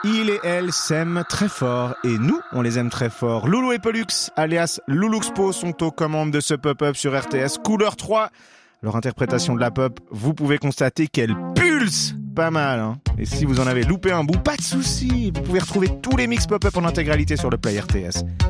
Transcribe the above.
Il et elle s'aiment très fort et nous, on les aime très fort. Loulou et Pollux, alias Loulouxpo, sont aux commandes de ce pop-up sur RTS Couleur 3. Leur interprétation de la pop, vous pouvez constater qu'elle pulse pas mal, hein. Et si vous en avez loupé un bout, pas de souci, vous pouvez retrouver tous les mix pop-up en intégralité sur le Play RTS.